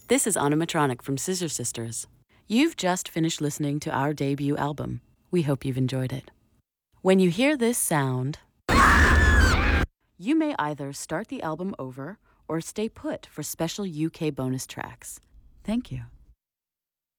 This is Animatronic from Scissor Sisters. You've just finished listening to our debut album. We hope you've enjoyed it. When you hear this sound, you may either start the album over or stay put for special UK bonus tracks. Thank you.